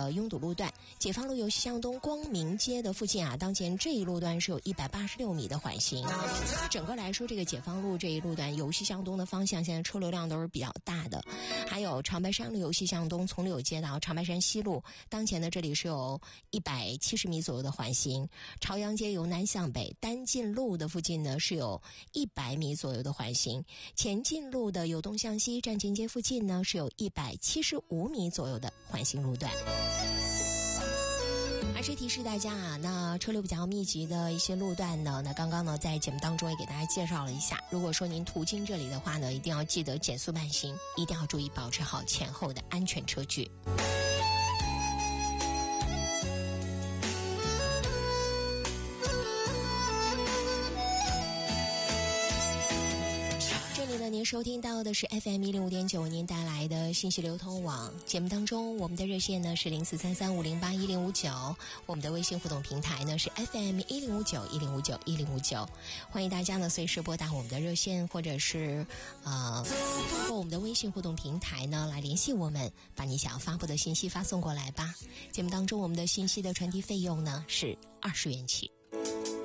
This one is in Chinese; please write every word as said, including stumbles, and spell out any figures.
的拥堵路段。解放路由西向东光明街的附近啊，当前这一路段是有一百八十六米的缓行。整个来说，这个解放路这一路段由西向东的方向，现在车流量都是比较大的。还有长白山路由西向东从柳街到长白山西路，当前的这里是有一百七十米左右的缓行。朝阳街由南向北，丹进路的附近呢是有一百米左右的缓行。前进路的由东向西站前街附近呢是有一百七十五米左右的缓行路段。还是提示大家啊，那车流比较密集的一些路段呢，那刚刚呢在节目当中也给大家介绍了一下。如果说您途经这里的话呢，一定要记得减速慢行，一定要注意保持好前后的安全车距。您收听到的是 F M 一零五点九，您带来的信息流通网节目当中，我们的热线呢是零四三三五零八一零五九，我们的微信互动平台呢是 F M 一零五九一零五九一零五九，欢迎大家呢随时拨打我们的热线，或者是呃通过我们的微信互动平台呢来联系我们，把你想要发布的信息发送过来吧。节目当中我们的信息的传递费用呢是二十元起。